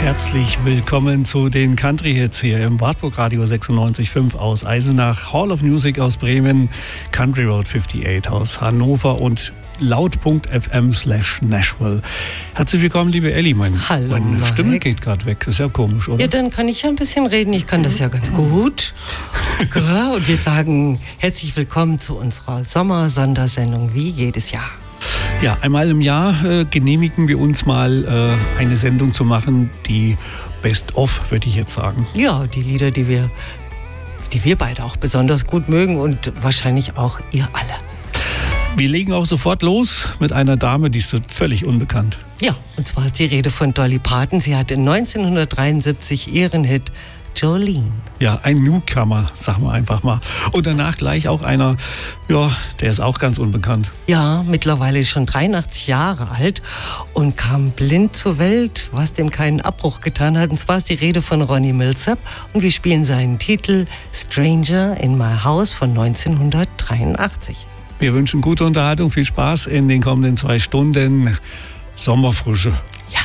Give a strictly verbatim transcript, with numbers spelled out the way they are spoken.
Herzlich willkommen zu den Country-Hits hier im Wartburg Radio sechsundneunzig Komma fünf aus Eisenach, Hall of Music aus Bremen, Country Road achtundfünfzig aus Hannover und laut.fm slash Nashville. Herzlich willkommen, liebe Elli. Mein, Hallo, meine Mike. Stimme geht gerade weg. Das ist ja komisch, oder? Ja, dann kann ich ja ein bisschen reden. Ich kann das ja ganz gut. Ja, und wir sagen herzlich willkommen zu unserer Sommersondersendung wie jedes Jahr. Ja, einmal im Jahr äh, genehmigen wir uns mal äh, eine Sendung zu machen, die Best-of, würde ich jetzt sagen. Ja, die Lieder, die wir, die wir beide auch besonders gut mögen und wahrscheinlich auch ihr alle. Wir legen auch sofort los mit einer Dame, die ist völlig unbekannt. Ja, und zwar ist die Rede von Dolly Parton. Sie hatte neunzehnhundertdreiundsiebzig ihren Hit Jolene. Ja, ein Newcomer, sagen wir einfach mal. Und danach gleich auch einer, ja, der ist auch ganz unbekannt. Ja, mittlerweile schon dreiundachtzig Jahre alt und kam blind zur Welt, was dem keinen Abbruch getan hat. Und zwar ist die Rede von Ronnie Milsap und wir spielen seinen Titel Stranger in My House von neunzehnhundertdreiundachtzig. Wir wünschen gute Unterhaltung, viel Spaß in den kommenden zwei Stunden. Sommerfrische. Ja.